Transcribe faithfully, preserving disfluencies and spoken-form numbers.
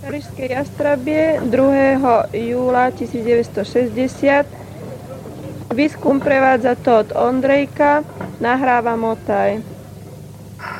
Parížské Jastrabie druhého júla tisícdeväťstošesťdesiat. Výskum prevádza Todd Ondrejka, nahráva Motaj.